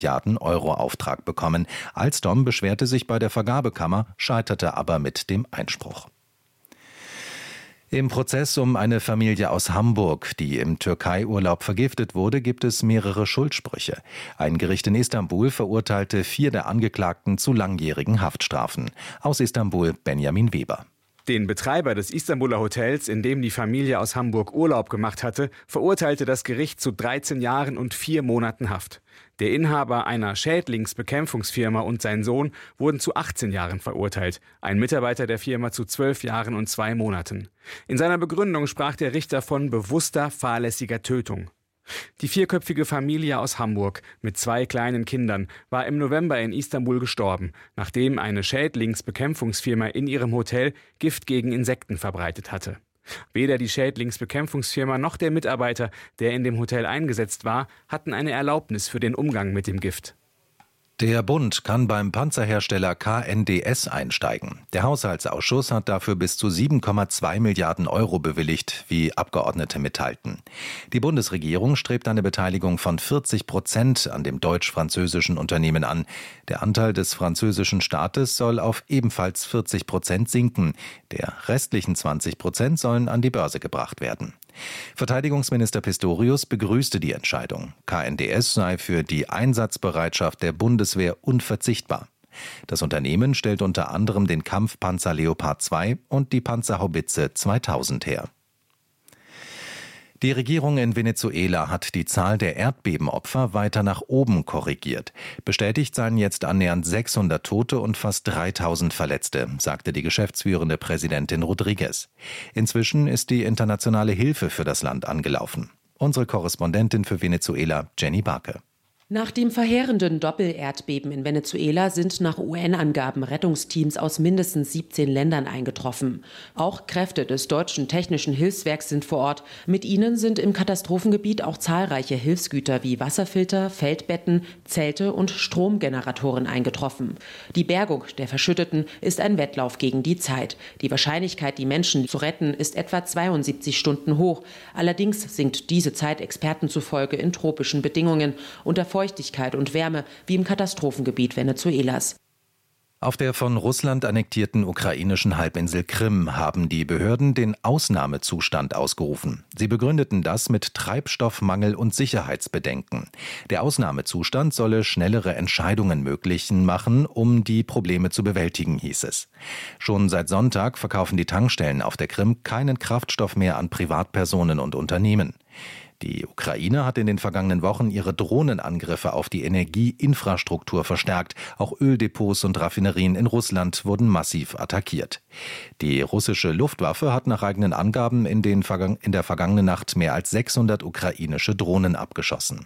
Milliarden-Euro-Auftrag bekommen. Alstom beschwerte sich bei der Vergabekammer, scheiterte aber mit dem Einspruch. Im Prozess um eine Familie aus Hamburg, die im Türkei-Urlaub vergiftet wurde, gibt es mehrere Schuldsprüche. Ein Gericht in Istanbul verurteilte 4 der Angeklagten zu langjährigen Haftstrafen. Aus Istanbul Benjamin Weber. Den Betreiber des Istanbuler Hotels, in dem die Familie aus Hamburg Urlaub gemacht hatte, verurteilte das Gericht zu 13 Jahren und 4 Monaten Haft. Der Inhaber einer Schädlingsbekämpfungsfirma und sein Sohn wurden zu 18 Jahren verurteilt, ein Mitarbeiter der Firma zu 12 Jahren und 2 Monaten. In seiner Begründung sprach der Richter von bewusster, fahrlässiger Tötung. Die 4-köpfige Familie aus Hamburg mit 2 kleinen Kindern war im November in Istanbul gestorben, nachdem eine Schädlingsbekämpfungsfirma in ihrem Hotel Gift gegen Insekten verbreitet hatte. Weder die Schädlingsbekämpfungsfirma noch der Mitarbeiter, der in dem Hotel eingesetzt war, hatten eine Erlaubnis für den Umgang mit dem Gift. Der Bund kann beim Panzerhersteller KNDS einsteigen. Der Haushaltsausschuss hat dafür bis zu 7,2 Milliarden Euro bewilligt, wie Abgeordnete mitteilten. Die Bundesregierung strebt eine Beteiligung von 40% an dem deutsch-französischen Unternehmen an. Der Anteil des französischen Staates soll auf ebenfalls 40% sinken. Der restlichen 20% sollen an die Börse gebracht werden. Verteidigungsminister Pistorius begrüßte die Entscheidung. KNDS sei für die Einsatzbereitschaft der Bundeswehr unverzichtbar. Das Unternehmen stellt unter anderem den Kampfpanzer Leopard 2 und die Panzerhaubitze 2000 her. Die Regierung in Venezuela hat die Zahl der Erdbebenopfer weiter nach oben korrigiert. Bestätigt seien jetzt annähernd 600 Tote und fast 3000 Verletzte, sagte die geschäftsführende Präsidentin Rodriguez. Inzwischen ist die internationale Hilfe für das Land angelaufen. Unsere Korrespondentin für Venezuela, Jenny Barke. Nach dem verheerenden Doppelerdbeben in Venezuela sind nach UN-Angaben Rettungsteams aus mindestens 17 Ländern eingetroffen. Auch Kräfte des Deutschen Technischen Hilfswerks sind vor Ort. Mit ihnen sind im Katastrophengebiet auch zahlreiche Hilfsgüter wie Wasserfilter, Feldbetten, Zelte und Stromgeneratoren eingetroffen. Die Bergung der Verschütteten ist ein Wettlauf gegen die Zeit. Die Wahrscheinlichkeit, die Menschen zu retten, ist etwa 72 Stunden hoch. Allerdings sinkt diese Zeit Experten zufolge in tropischen Bedingungen unter Feuchtigkeit und Wärme, wie im Katastrophengebiet Venezuelas. Auf der von Russland annektierten ukrainischen Halbinsel Krim haben die Behörden den Ausnahmezustand ausgerufen. Sie begründeten das mit Treibstoffmangel und Sicherheitsbedenken. Der Ausnahmezustand solle schnellere Entscheidungen möglich machen, um die Probleme zu bewältigen, hieß es. Schon seit Sonntag verkaufen die Tankstellen auf der Krim keinen Kraftstoff mehr an Privatpersonen und Unternehmen. Die Ukraine hat in den vergangenen Wochen ihre Drohnenangriffe auf die Energieinfrastruktur verstärkt. Auch Öldepots und Raffinerien in Russland wurden massiv attackiert. Die russische Luftwaffe hat nach eigenen Angaben in der vergangenen Nacht mehr als 600 ukrainische Drohnen abgeschossen.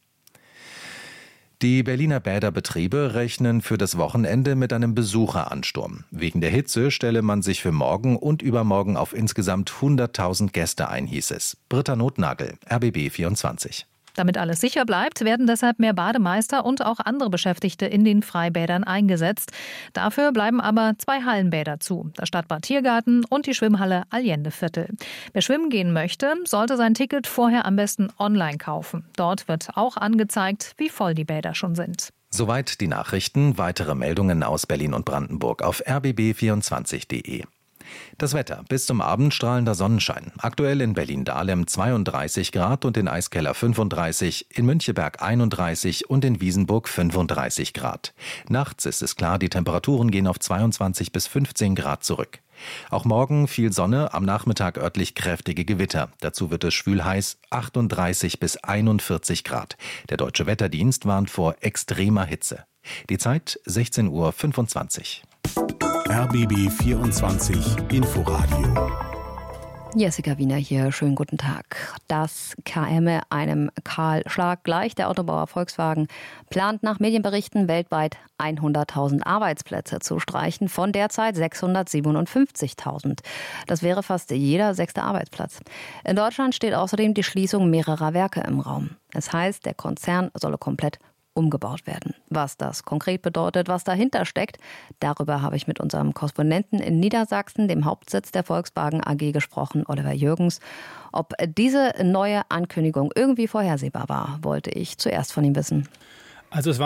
Die Berliner Bäderbetriebe rechnen für das Wochenende mit einem Besucheransturm. Wegen der Hitze stelle man sich für morgen und übermorgen auf insgesamt 100.000 Gäste ein, hieß es. Britta Nothnagel, RBB 24. Damit alles sicher bleibt, werden deshalb mehr Bademeister und auch andere Beschäftigte in den Freibädern eingesetzt. Dafür bleiben aber 2 Hallenbäder zu, das Stadtbad Tiergarten und die Schwimmhalle Allendeviertel. Wer schwimmen gehen möchte, sollte sein Ticket vorher am besten online kaufen. Dort wird auch angezeigt, wie voll die Bäder schon sind. Soweit die Nachrichten. Weitere Meldungen aus Berlin und Brandenburg auf rbb24.de. Das Wetter. Bis zum Abend strahlender Sonnenschein. Aktuell in Berlin-Dahlem 32 Grad und in Eiskeller 35, in Müncheberg 31 und in Wiesenburg 35 Grad. Nachts ist es klar, die Temperaturen gehen auf 22 bis 15 Grad zurück. Auch morgen viel Sonne, am Nachmittag örtlich kräftige Gewitter. Dazu wird es schwül heiß, 38 bis 41 Grad. Der Deutsche Wetterdienst warnt vor extremer Hitze. Die Zeit 16:25 Uhr. RBB 24 Inforadio. Jessica Wiener hier, schönen guten Tag. Das käme einem Kahlschlag gleich. Der Autobauer Volkswagen plant nach Medienberichten weltweit 100.000 Arbeitsplätze zu streichen, von derzeit 657.000. Das wäre fast jeder 6. Arbeitsplatz. In Deutschland steht außerdem die Schließung mehrerer Werke im Raum. Das heißt, der Konzern solle komplett umgebaut werden. Was das konkret bedeutet, was dahinter steckt, darüber habe ich mit unserem Korrespondenten in Niedersachsen, dem Hauptsitz der Volkswagen AG, gesprochen, Oliver Jürgens. Ob diese neue Ankündigung irgendwie vorhersehbar war, wollte ich zuerst von ihm wissen. Also es war